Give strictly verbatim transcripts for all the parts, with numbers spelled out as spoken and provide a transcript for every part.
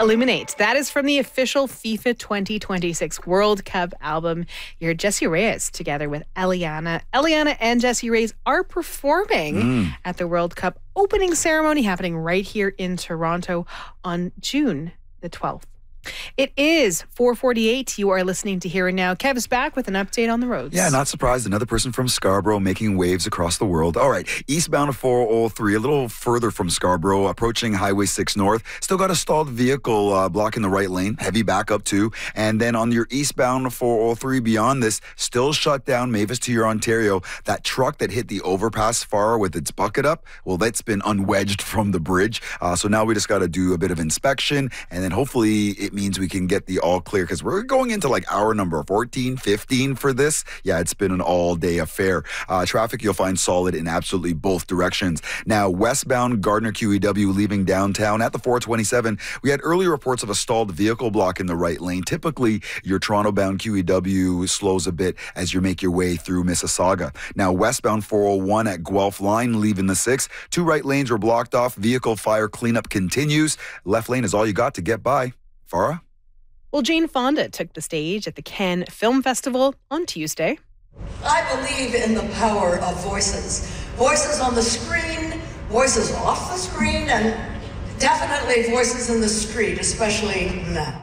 Illuminate. That is from the official FIFA twenty twenty-six World Cup album. You heard Jessie Reyez together with Eliana. Eliana and Jessie Reyez are performing mm. at the World Cup opening ceremony happening right here in Toronto on June the twelfth. It is four forty-eight. You are listening to Here and Now. Kev's back with an update on the roads. Yeah, not surprised. Another person from Scarborough making waves across the world. All right, eastbound of four oh three, a little further from Scarborough, approaching Highway six North. Still got a stalled vehicle uh, blocking the right lane. Heavy backup too. And then on your eastbound of four oh three, beyond this, still shut down Mavis to your Ontario. That truck that hit the overpass far with its bucket up, well, that's been unwedged from the bridge. Uh, so now we just got to do a bit of inspection, and then hopefully it means we can get the all clear, because we're going into like hour number fourteen, fifteen for this. Yeah, it's been an all-day affair. Uh, traffic you'll find solid in absolutely both directions. Now, westbound Gardner Q E W leaving downtown at the four twenty-seven, we had early reports of a stalled vehicle block in the right lane. Typically, your Toronto-bound Q E W slows a bit as you make your way through Mississauga. Now, westbound four oh one at Guelph line leaving the six. Two right lanes were blocked off. Vehicle fire cleanup continues. Left lane is all you got to get by. Farah? Well, Jane Fonda took the stage at the Cannes Film Festival on Tuesday. I believe in the power of voices. Voices on the screen, voices off the screen, and definitely voices in the street, especially now.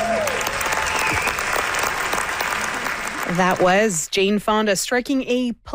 That was Jane Fonda striking a